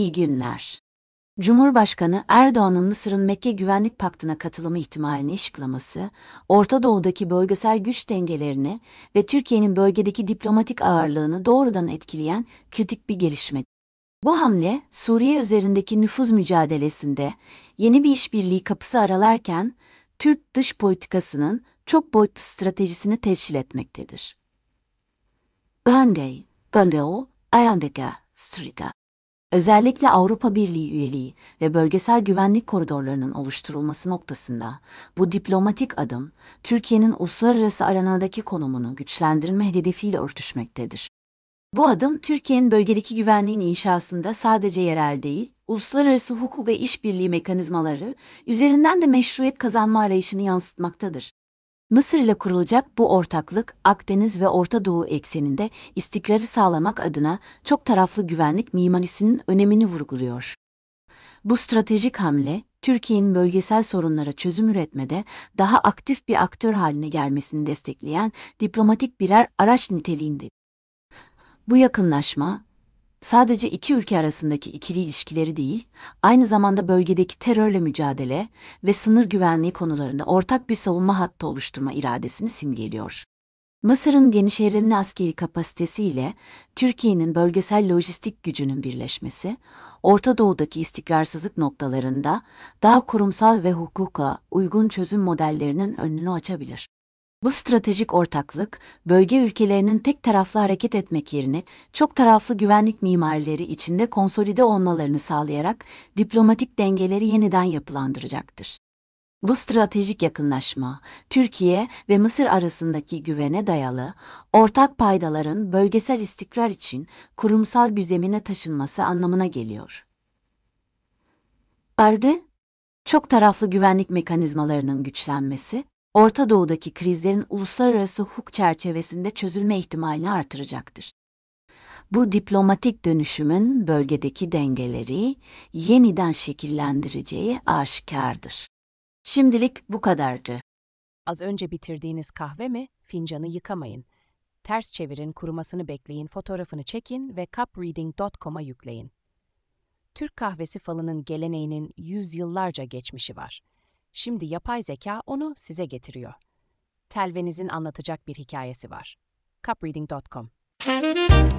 İyi günler. Cumhurbaşkanı Erdoğan'ın Mısır'ın Mekke Güvenlik Paktı'na katılımı ihtimalini ışıklaması, Orta Doğu'daki bölgesel güç dengelerini ve Türkiye'nin bölgedeki diplomatik ağırlığını doğrudan etkileyen kritik bir gelişme. Bu hamle, Suriye üzerindeki nüfuz mücadelesinde yeni bir işbirliği kapısı aralarken, Türk dış politikasının çok boyutlu stratejisini teşkil etmektedir. Örneğin, Gondeo, Ayandega, Suriga. Özellikle Avrupa Birliği üyeliği ve bölgesel güvenlik koridorlarının oluşturulması noktasında bu diplomatik adım, Türkiye'nin uluslararası arenadaki konumunu güçlendirme hedefiyle örtüşmektedir. Bu adım, Türkiye'nin bölgedeki güvenliğin inşasında sadece yerel değil, uluslararası hukuk ve işbirliği mekanizmaları üzerinden de meşruiyet kazanma arayışını yansıtmaktadır. Mısır ile kurulacak bu ortaklık, Akdeniz ve Orta Doğu ekseninde istikrarı sağlamak adına çok taraflı güvenlik mimarisinin önemini vurguluyor. Bu stratejik hamle, Türkiye'nin bölgesel sorunlara çözüm üretmede daha aktif bir aktör haline gelmesini destekleyen diplomatik birer araç niteliğinde. Bu yakınlaşma, sadece iki ülke arasındaki ikili ilişkileri değil, aynı zamanda bölgedeki terörle mücadele ve sınır güvenliği konularında ortak bir savunma hattı oluşturma iradesini simgeliyor. Mısır'ın geniş evreli askeri kapasitesiyle Türkiye'nin bölgesel lojistik gücünün birleşmesi, Orta Doğu'daki istikrarsızlık noktalarında daha kurumsal ve hukuka uygun çözüm modellerinin önünü açabilir. Bu stratejik ortaklık, bölge ülkelerinin tek taraflı hareket etmek yerine çok taraflı güvenlik mimarileri içinde konsolide olmalarını sağlayarak diplomatik dengeleri yeniden yapılandıracaktır. Bu stratejik yakınlaşma, Türkiye ve Mısır arasındaki güvene dayalı, ortak paydaların bölgesel istikrar için kurumsal bir zemine taşınması anlamına geliyor. Çok taraflı güvenlik mekanizmalarının güçlenmesi, Orta Doğu'daki krizlerin uluslararası hukuk çerçevesinde çözülme ihtimalini artıracaktır. Bu diplomatik dönüşümün bölgedeki dengeleri yeniden şekillendireceği aşikardır. Şimdilik bu kadardı. Az önce bitirdiğiniz kahve mi? Fincanı yıkamayın. Ters çevirin, kurumasını bekleyin, fotoğrafını çekin ve cupreading.com'a yükleyin. Türk kahvesi falının geleneğinin yüzyıllarca geçmişi var. Şimdi yapay zeka onu size getiriyor. Telvenizin anlatacak bir hikayesi var. cupreading.com